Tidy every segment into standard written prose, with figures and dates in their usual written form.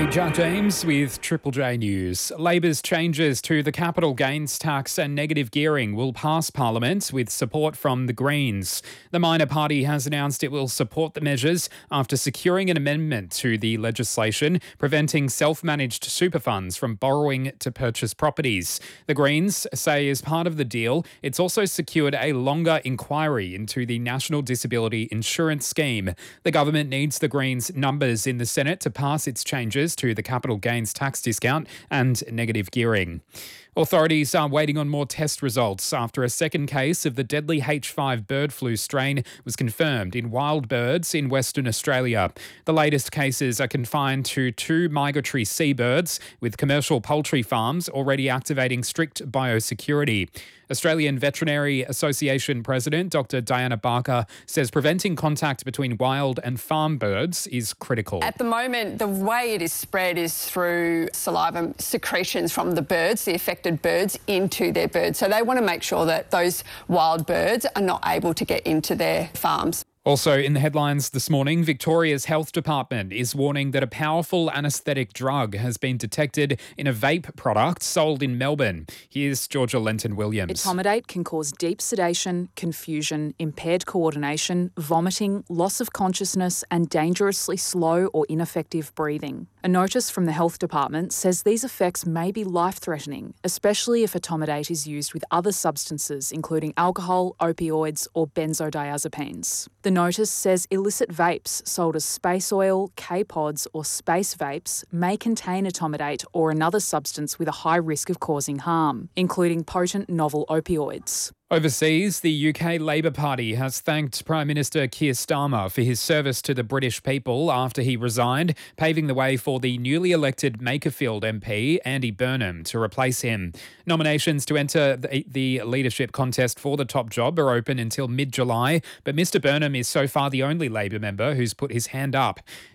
Jack James with Triple J News. Labor's changes to the capital gains tax and negative gearing will pass Parliament with support from the Greens. The minor party has announced it will support the measures after securing an amendment to the legislation preventing self-managed super funds from borrowing to purchase properties. The Greens say as part of the deal, it's also secured a longer inquiry into the National Disability Insurance Scheme. The government needs the Greens' numbers in the Senate to pass its changes to the capital gains tax discount and negative gearing. Authorities are waiting on more test results after a second case of the deadly H5 bird flu strain was confirmed in wild birds in Western Australia. The latest cases are confined to 2 migratory seabirds, with commercial poultry farms already activating strict biosecurity. Australian Veterinary Association President Dr. Diana Barker says preventing contact between wild and farm birds is critical. At the moment, the way it is spread is through saliva secretions from the birds, the affected birds, into their birds. So they want to make sure that those wild birds are not able to get into their farms. Also in the headlines this morning, Victoria's Health Department is warning that a powerful anaesthetic drug has been detected in a vape product sold in Melbourne. Here's Georgia Lenton-Williams. Etomidate can cause deep sedation, confusion, impaired coordination, vomiting, loss of consciousness and dangerously slow or ineffective breathing. A notice from the Health Department says these effects may be life-threatening, especially if etomidate is used with other substances including alcohol, opioids or benzodiazepines. The notice says illicit vapes sold as space oil, K-pods or space vapes may contain etomidate or another substance with a high risk of causing harm, including potent novel opioids. Overseas, the UK Labor Party has thanked Prime Minister Keir Starmer for his service to the British people after he resigned, paving the way for the newly elected Makerfield MP, Andy Burnham, to replace him. Nominations to enter the leadership contest for the top job are open until mid-July, but Mr Burnham is so far the only Labor member who's put his hand up.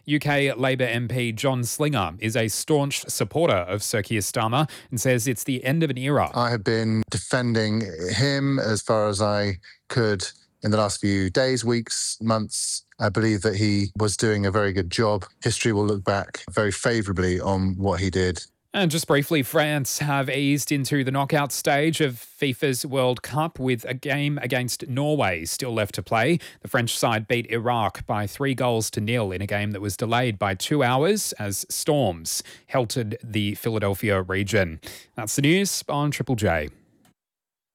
UK Labor MP John Slinger is a staunch supporter of Sir Keir Starmer and says it's the end of an era. I have been defending him as far as I could in the last few days, weeks, months. I believe that he was doing a very good job. History will look back very favourably on what he did. And just briefly, France have eased into the knockout stage of FIFA's World Cup with a game against Norway still left to play. The French side beat Iraq by 3-0 in a game that was delayed by 2 hours as storms heltered the Philadelphia region. That's the news on Triple J.